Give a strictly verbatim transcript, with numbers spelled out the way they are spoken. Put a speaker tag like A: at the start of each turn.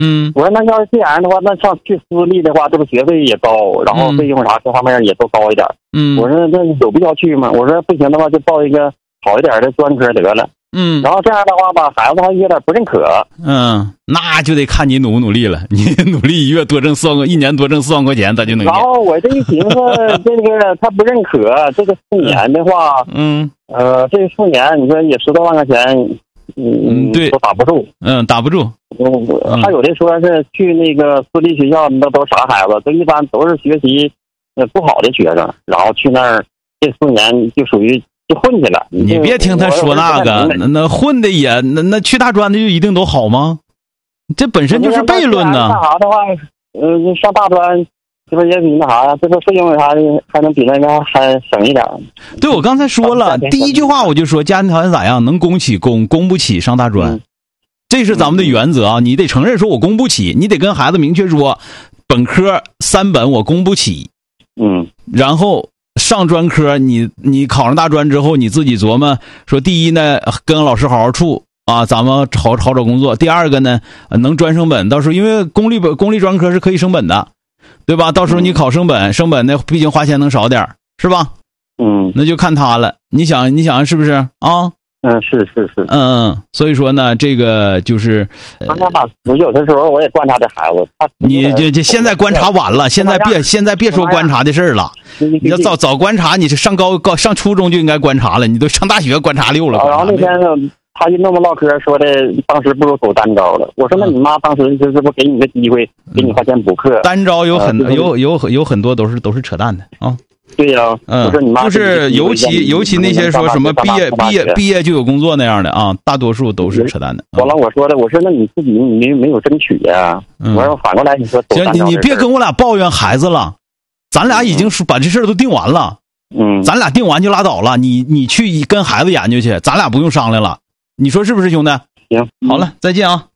A: 嗯，
B: 我说那要是这样的话，那上去私立的话，这个学费也高，然后费用啥各方面也都高一点。
A: 嗯，
B: 我说那有必要去吗？我说不行的话，就报一个好一点的专科得了。
A: 嗯，
B: 然后这样的话吧，孩子还有点不认可。
A: 嗯，那就得看你努不努力了。你努力一月多挣四万块，一年多挣四万块钱，咱就能。
B: 然后我这一寻思，这个他不认可，这个四年的话，
A: 嗯，
B: 呃，这四年你说也十多万块钱，
A: 嗯，对，
B: 都打不住。
A: 嗯，打不住。
B: 嗯，还有的说是去那个私立学校，那都啥孩子，都一般都是学习呃不好的学生，然后去那儿这四年就属于。就混去了，
A: 你别听他说那个，那那混的也那那去大专的就一定都好吗？这本身就是悖论呢。
B: 干啥的话，呃，上大专这不也比那啥呀？这个费用啥的还能比那个还省一点。
A: 对，我刚才说了，第一句话我就说家庭条件咋样，能供起供，供不起上大专，嗯、这是咱们的原则啊！你得承认说我供不起，你得跟孩子明确说，本科三本我供不起，
B: 嗯，
A: 然后。上专科，你你考上大专之后，你自己琢磨说，第一呢，跟老师好好处啊，咱们好好找工作；第二个呢，能专升本，到时候因为公立本公立专科是可以升本的，对吧？到时候你考升本，升本呢，毕竟花钱能少点，是吧？
B: 嗯，
A: 那就看他了。你想，你想是不是啊？
B: 嗯，是是是，
A: 嗯嗯，所以说呢，这个就是，
B: 观察吧。我有的时候我也观察这孩子，他
A: 你这这现在观察晚了，现在别现在别说观察的事儿了。你要早早观察，你是上高高上初中就应该观察了，你都上大学观察六了。
B: 然后那天他就那么唠嗑说的，当时不如走单招了。我说那你妈当时就是不给你个机会，给你花钱补课。
A: 单招有很有有有很多都是都是扯淡的啊。
B: 对呀、啊，
A: 嗯，
B: 就是你妈，
A: 就是尤其尤其那些说什么毕业毕业毕业就有工作那样的啊，大多数都是扯淡的。
B: 完了，我说的，我说那你自己你没没有争取呀？
A: 嗯、
B: 我说反过来你说，
A: 行，你你别跟我俩抱怨孩子了，咱俩已经把这事儿都定完了。
B: 嗯，
A: 咱俩定完就拉倒了，你你去跟孩子研究去，咱俩不用商量了。你说是不是，兄弟？
B: 行，
A: 好了，再见啊。